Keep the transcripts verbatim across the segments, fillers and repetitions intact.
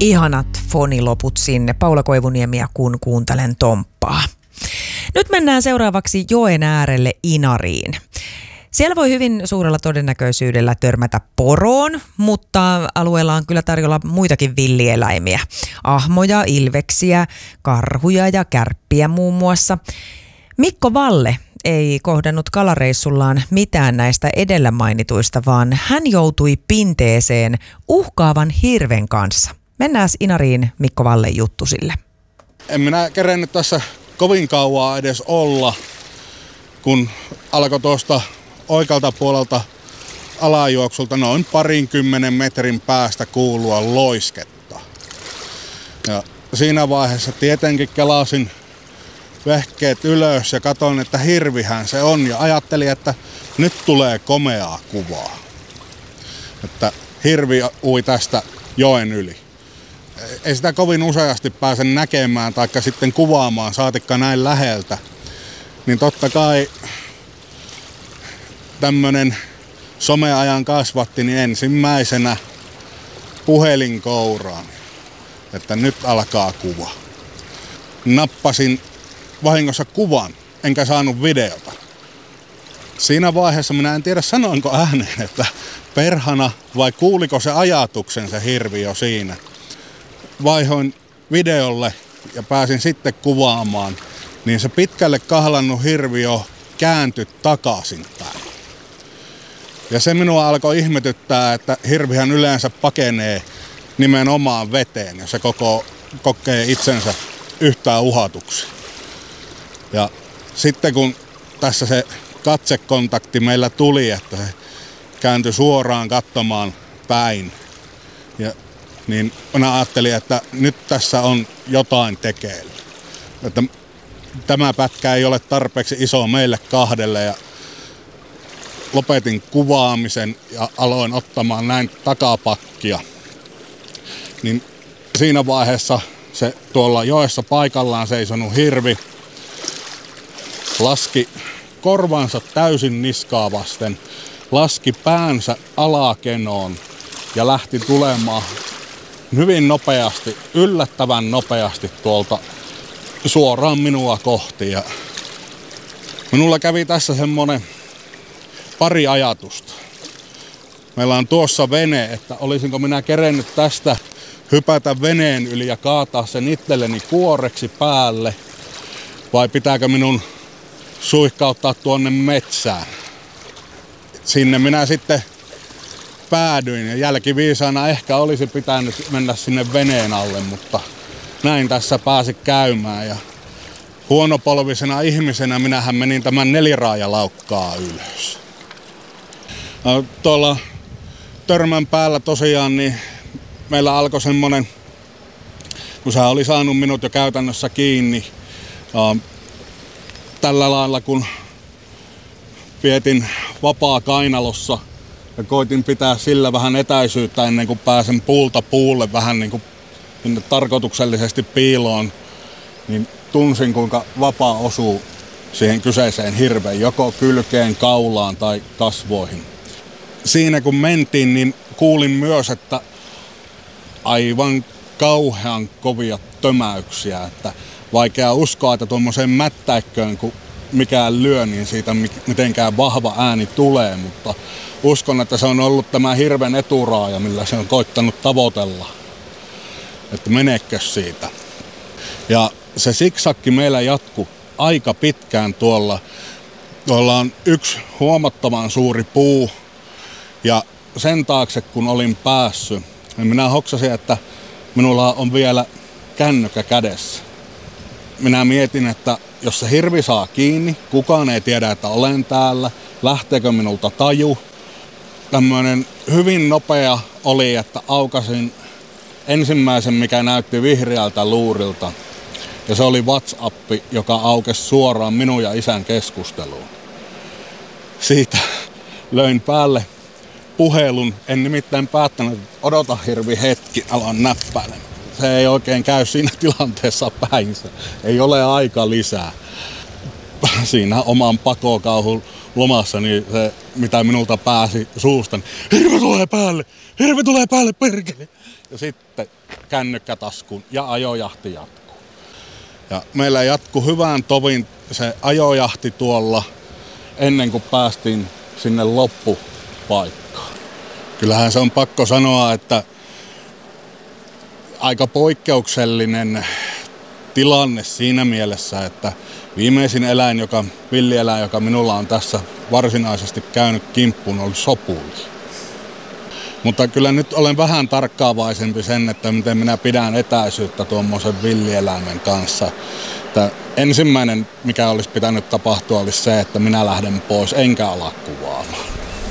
Ihanat foniloput sinne. Paula Koivuniemi, kun kuuntelen Tomppaa. Nyt mennään seuraavaksi joen äärelle Inariin. Siellä voi hyvin suurella todennäköisyydellä törmätä poroon, mutta alueella on kyllä tarjolla muitakin villieläimiä. Ahmoja, ilveksiä, karhuja ja kärppiä muun muassa. Mikko Valle ei kohdannut kalareissullaan mitään näistä edellä mainituista, vaan hän joutui pinteeseen uhkaavan hirven kanssa. Mennään Inariin Mikko Vallen juttusille. En minä kerennyt tässä kovin kauaa edes olla, kun alkoi tuosta oikealta puolelta alajuoksulta noin parinkymmenen metrin päästä kuulua loisketta. Ja siinä vaiheessa tietenkin kelasin vehkeet ylös ja katsoin, että hirvihän se on, ja ajattelin, että nyt tulee komeaa kuvaa. Että hirvi ui tästä joen yli. Ei sitä kovin useasti pääse näkemään taikka sitten kuvaamaan, saatikka näin läheltä. Niin totta kai tämmönen someajan kasvatti, niin ensimmäisenä puhelin kouraan, että nyt alkaa kuva. Nappasin vahingossa kuvan, enkä saanut videota. Siinä vaiheessa minä en tiedä sanoinko ääneen, että perhana vai kuuliko se ajatuksen se hirvi jo siinä. Vaihoin videolle ja pääsin sitten kuvaamaan, niin se pitkälle kahlannut hirvi jo kääntyi takaisinpäin. Ja se minua alkoi ihmetyttää, että hirvihän yleensä pakenee nimenomaan veteen ja se koko kokee itsensä yhtään uhatuksi. Ja sitten kun tässä se katsekontakti meillä tuli, että se kääntyi suoraan katsomaan päin, ja, niin minä ajattelin, että nyt tässä on jotain tekeillä. Että tämä pätkä ei ole tarpeeksi iso meille kahdelle, ja lopetin kuvaamisen ja aloin ottamaan näin takapakkia. Niin siinä vaiheessa se tuolla joessa paikallaan seisonut hirvi laski korvansa täysin niskaa vasten, laski päänsä alakenoon ja lähti tulemaan hyvin nopeasti, yllättävän nopeasti tuolta suoraan minua kohti. Ja minulla kävi tässä semmoinen pari ajatusta. Meillä on tuossa vene, että olisinko minä kerennyt tästä hypätä veneen yli ja kaataa sen itselleni kuoreksi päälle, vai pitääkö minun suihkauttaa tuonne metsään. Sinne minä sitten päädyin ja jälkiviisaana ehkä olisi pitänyt mennä sinne veneen alle, mutta näin tässä pääsi käymään. Ja huonopolvisena ihmisenä minähän menin tämän neliraajalaukkaa ylös. Tuolla törmän päällä tosiaan niin meillä alkoi semmonen, kun se oli saanut minut jo käytännössä kiinni, tällä lailla kun vietin vapaa kainalossa ja koitin pitää sillä vähän etäisyyttä ennen kuin pääsen puulta puulle vähän niin kuin sinne tarkoituksellisesti piiloon, niin tunsin kuinka vapaa osuu siihen kyseiseen hirveen, joko kylkeen, kaulaan tai kasvoihin. Siinä kun mentiin, niin kuulin myös, että aivan kauhean kovia tömäyksiä, että vaikea uskoa, että tuommoiseen mättäikköön kun mikään lyö, niin siitä mitenkään vahva ääni tulee, mutta uskon, että se on ollut tämä hirven eturaaja, millä se on koittanut tavoitella, että meneekö siitä. Ja se siksakki meillä jatkui aika pitkään tuolla. Tuolla on yksi huomattavan suuri puu, ja sen taakse kun olin päässyt, niin minä hoksasin, että minulla on vielä kännykkä kädessä. Minä mietin, että jos se hirvi saa kiinni, kukaan ei tiedä, että olen täällä, lähteekö minulta taju. Tämmöinen hyvin nopea oli, että aukasin ensimmäisen, mikä näytti vihreältä luurilta. Ja se oli WhatsApp, joka aukesi suoraan minun ja isän keskusteluun. Siitä löin päälle puhelun. En nimittäin päättänyt, että odota hirvi hetki, alan näppäilemään. Se ei oikein käy siinä tilanteessa päinsä. Ei ole aika lisää. Siinä oman pakokauhun lomassa, niin se, mitä minulta pääsi suusta, niin hirvi tulee päälle, hirvi tulee päälle, perkele. Ja sitten kännykkä taskuun ja ajojahti jatkuu. Ja meillä jatkuu hyvään tovin se ajojahti tuolla ennen kuin päästiin sinne loppupaikkaan. Kyllähän se on pakko sanoa, että aika poikkeuksellinen tilanne siinä mielessä, että viimeisin eläin, joka, villieläin, joka minulla on tässä varsinaisesti käynyt kimppuun, oli sopuli. Mutta kyllä nyt olen vähän tarkkaavaisempi sen, että miten minä pidän etäisyyttä tuommoisen villieläimen kanssa. Että ensimmäinen, mikä olisi pitänyt tapahtua, olisi se, että minä lähden pois enkä ala kuvaamaan.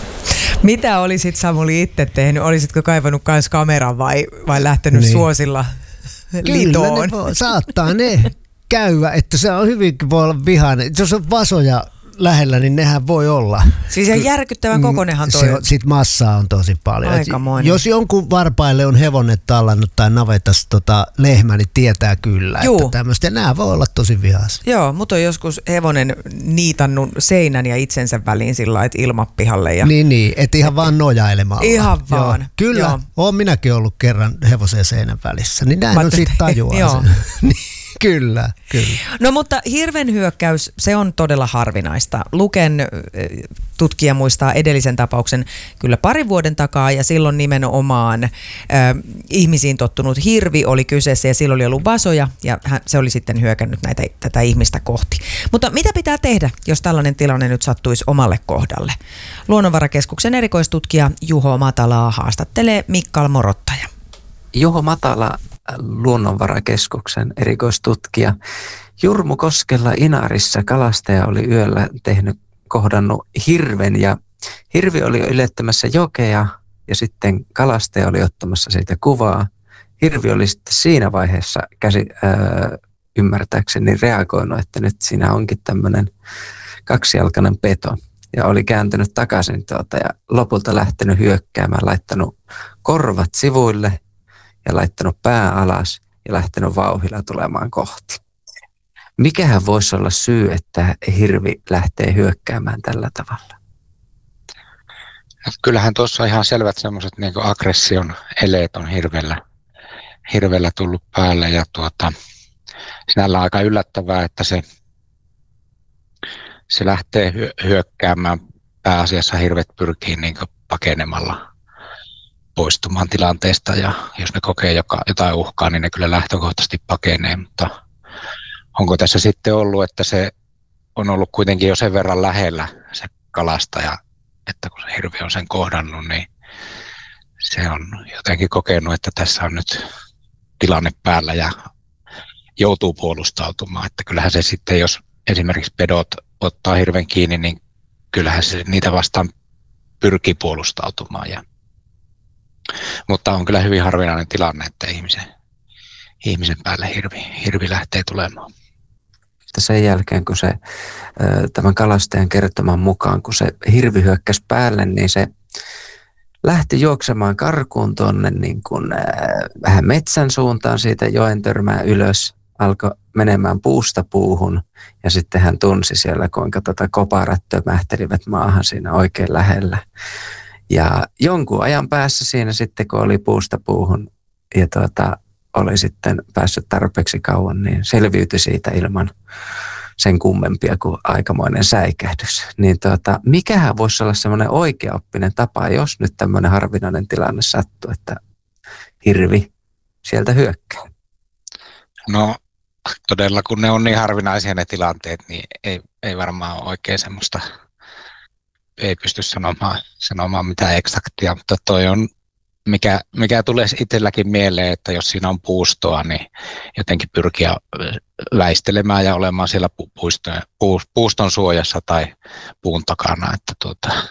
Mitä olisit, Samuli, itse tehnyt? Olisitko kaivannut myös kameran vai, vai lähtenyt niin suosilla litoon? Kyllä ne voi, saattaa ne käydä, että se on hyvinkin voi olla vihainen. Jos on vasoja lähellä, niin nehän voi olla. Siis ihan järkyttävän kokoinenhan toi. Sitten massaa on tosi paljon. Aikamoinen. Jos jonkun varpaille on hevonen tallannut tai navetas tota lehmä, niin tietää kyllä, Juu. että tämmöistä. Ja nämä voi olla tosi vihaisia. Joo, mutta on joskus hevonen niitannut seinän ja itsensä väliin sillä lailla, että ilmapihalle. Ja niin, niin, että ihan vaan nojailemalla. Ihan vaan. Joo, kyllä, Joo. Olen minäkin ollut kerran hevosen seinän välissä, niin näin on siitä tajuaa sen. Kyllä, kyllä. No mutta hirven hyökkäys, se on todella harvinaista. Luken tutkija muistaa edellisen tapauksen kyllä parin vuoden takaa ja silloin nimenomaan äh, ihmisiin tottunut hirvi oli kyseessä ja silloin oli ollut vasoja ja hän, se oli sitten hyökännyt näitä, tätä ihmistä kohti. Mutta mitä pitää tehdä, jos tällainen tilanne nyt sattuisi omalle kohdalle? Luonnonvarakeskuksen erikoistutkija Juho Matalaa haastattelee Mikkal Morottaja. Juho Matala, Luonnonvarakeskuksen erikoistutkija. Jurmukoskella Inarissa kalastaja oli yöllä tehnyt, kohdannut hirven ja hirvi oli ylettämässä jokea ja sitten kalastaja oli ottamassa siitä kuvaa. Hirvi oli sitten siinä vaiheessa käsi, ää, ymmärtääkseni reagoinut, että nyt siinä onkin tämmöinen kaksijalkainen peto ja oli kääntynyt takaisin tuota ja lopulta lähtenyt hyökkäämään, laittanut korvat sivuille ja laittanut pää alas ja lähtenyt vauhdilla tulemaan kohti. Mikähän voisi olla syy, että hirvi lähtee hyökkäämään tällä tavalla? Kyllähän tuossa on ihan selvät semmoiset niin kuin aggression eleet on hirvellä, hirvellä tullut päälle. Ja tuota, sinällä on aika yllättävää, että se, se lähtee hyökkäämään. Pääasiassa hirvet pyrkii niin kuin pakenemalla poistumaan tilanteesta ja jos ne kokee joka, jotain uhkaa, niin ne kyllä lähtökohtaisesti pakenee, mutta onko tässä sitten ollut, että se on ollut kuitenkin jo sen verran lähellä se kalastaja, että kun se hirvi on sen kohdannut, niin se on jotenkin kokenut, että tässä on nyt tilanne päällä ja joutuu puolustautumaan, että kyllähän se sitten, jos esimerkiksi pedot ottaa hirven kiinni, niin kyllähän se niitä vastaan pyrkii puolustautumaan ja mutta on kyllä hyvin harvinainen tilanne, että ihmisen, ihmisen päälle hirvi, hirvi lähtee tulemaan. Sen jälkeen, kun se tämän kalastajan kertoman mukaan, kun se hirvi hyökkäsi päälle, niin se lähti juoksemaan karkuun tuonne niin kuin vähän metsän suuntaan siitä joen törmää ylös, alkoi menemään puusta puuhun ja sitten hän tunsi siellä, kuinka tota koparat tömähtelivät maahan siinä oikein lähellä. Ja jonkun ajan päässä siinä sitten, kun oli puusta puuhun ja tuota, oli sitten päässyt tarpeeksi kauan, niin selviytyi siitä ilman sen kummempia kuin aikamoinen säikähdys. Niin tuota, mikähän voisi olla semmoinen oikeaoppinen tapa, jos nyt tämmöinen harvinainen tilanne sattuu, että hirvi sieltä hyökkää? No todella, kun ne on niin harvinaisia ne tilanteet, niin ei, ei varmaan ole oikein semmoista, ei pysty sanomaan, sanomaan mitään eksaktia, mutta toi on, mikä, mikä tulee itselläkin mieleen, että jos siinä on puustoa, niin jotenkin pyrkiä väistelemään ja olemaan siellä puiston, puuston suojassa tai puun takana, että tuota,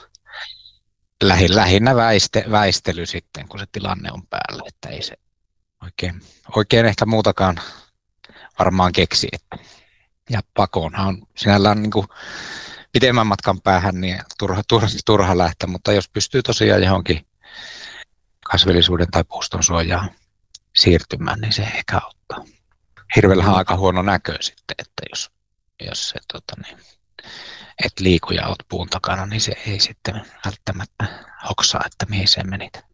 lähinnä väiste, väistely sitten, kun se tilanne on päällä, että ei se oikein, oikein ehkä muutakaan varmaan keksi. Ja pakoonhan on sinällään niin kuin pitemmän matkan päähän niin turha, turha, turha lähteä, mutta jos pystyy tosiaan johonkin kasvillisuuden tai puuston suojaan siirtymään, niin se ehkä auttaa. Hirvellähän on aika huono näkö sitten, että jos, jos se tota, niin, et liiku ja oot puun takana, niin se ei sitten välttämättä hoksaa, että mihin se menit.